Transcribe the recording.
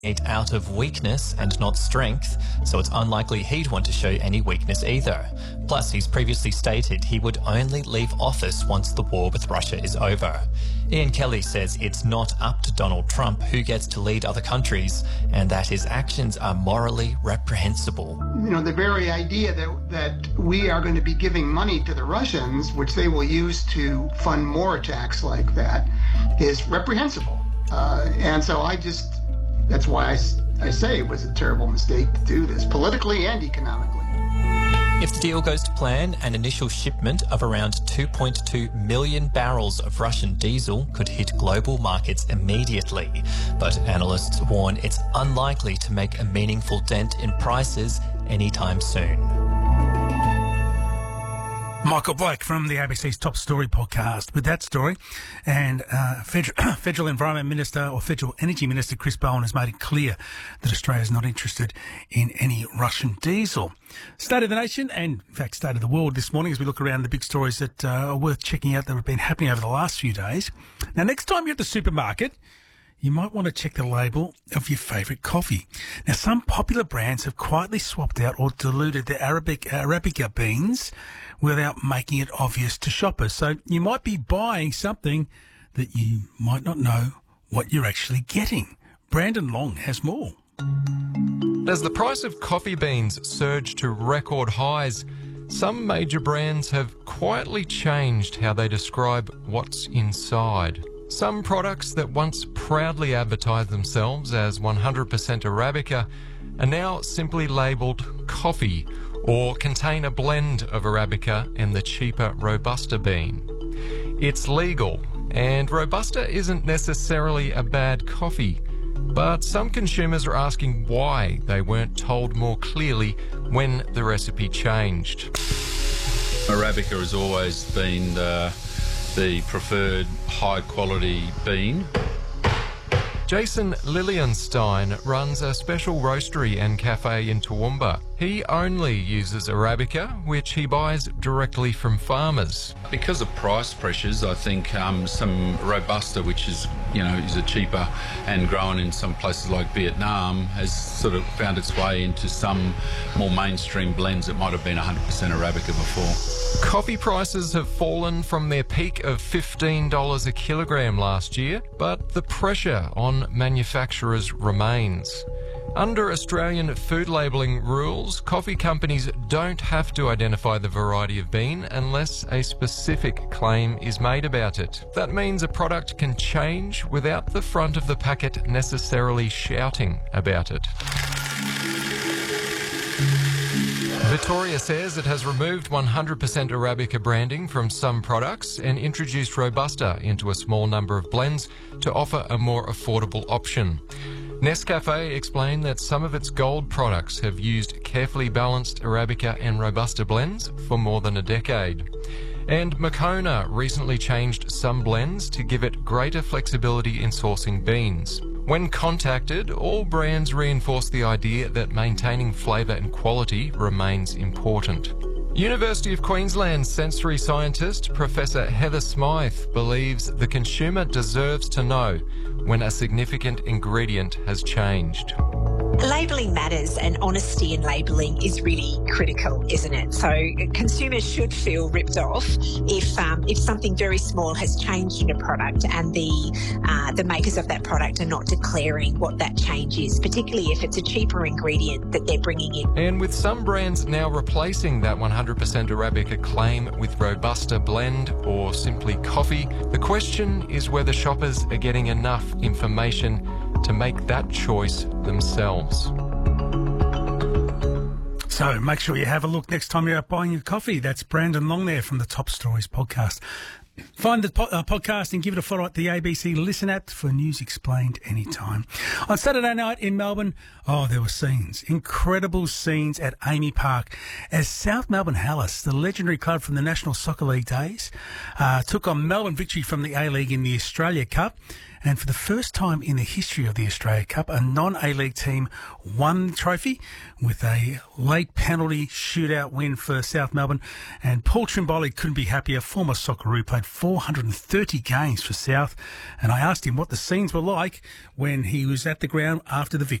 it out of weakness and not strength, so it's unlikely he'd want to show any weakness either. Plus, he's previously stated he would only leave office once the war with Russia is over. Ian Kelly says it's not up to Donald Trump who gets to lead other countries and that his actions are morally reprehensible. You know, the very idea that we are going to be giving money to the Russians, which they will use to fund more attacks like that, is reprehensible. And so that's why I say it was a terrible mistake to do this, politically and economically. If the deal goes to plan, an initial shipment of around 2.2 million barrels of Russian diesel could hit global markets immediately. But analysts warn it's unlikely to make a meaningful dent in prices anytime soon. Michael Blake from the ABC's Top Story podcast with that story. And Federal Environment Minister or Federal Energy Minister Chris Bowen has made it clear that Australia is not interested in any Russian diesel. State of the nation and, in fact, state of the world this morning as we look around the big stories that are worth checking out that have been happening over the last few days. Now, next time you're at the supermarket, you might want to check the label of your favourite coffee. Now, some popular brands have quietly swapped out or diluted their Arabica beans without making it obvious to shoppers. So you might be buying something that you might not know what you're actually getting. Brandon Long has more. As the price of coffee beans surged to record highs, some major brands have quietly changed how they describe what's inside. Some products that once proudly advertised themselves as 100% Arabica are now simply labelled coffee or contain a blend of Arabica and the cheaper Robusta bean. It's legal, and Robusta isn't necessarily a bad coffee, but some consumers are asking why they weren't told more clearly when the recipe changed. Arabica has always been the preferred high-quality bean. Jason Lilienstein runs a special roastery and cafe in Toowoomba. He only uses Arabica, which he buys directly from farmers. Because of price pressures, I think some Robusta, which is a cheaper and grown in some places like Vietnam, has sort of found its way into some more mainstream blends that might have been 100% Arabica before. Coffee prices have fallen from their peak of $15 a kilogram last year, but the pressure on manufacturers remains. Under Australian food labelling rules, coffee companies don't have to identify the variety of bean unless a specific claim is made about it. That means a product can change without the front of the packet necessarily shouting about it. Victoria says it has removed 100% Arabica branding from some products and introduced Robusta into a small number of blends to offer a more affordable option. Nescafe explained that some of its gold products have used carefully balanced Arabica and Robusta blends for more than a decade. And Moccona recently changed some blends to give it greater flexibility in sourcing beans. When contacted, all brands reinforce the idea that maintaining flavour and quality remains important. University of Queensland sensory scientist Professor Heather Smythe believes the consumer deserves to know when a significant ingredient has changed. Labelling matters, and honesty in labelling is really critical, isn't it? So consumers should feel ripped off if something very small has changed in a product and the makers of that product are not declaring what that change is, particularly if it's a cheaper ingredient that they're bringing in. And with some brands now replacing that 100% Arabica claim with Robusta blend or simply coffee, the question is whether shoppers are getting enough information to make that choice themselves. So make sure you have a look next time you're out buying your coffee. That's Brandon Long there from the Top Stories podcast. Find the podcast and give it a follow at the ABC Listen app for news explained anytime. On Saturday night in Melbourne, there were scenes, incredible scenes at Amy Park as South Melbourne Hallis, the legendary club from the National Soccer League days, took on Melbourne Victory from the A-League in the Australia Cup. And for the first time in the history of the Australia Cup, a non-A-League team won the trophy with a late penalty shootout win for South Melbourne. And Paul Trimboli couldn't be happier. Former Socceroo, played 430 games for South. And I asked him what the scenes were like when he was at the ground after the victory.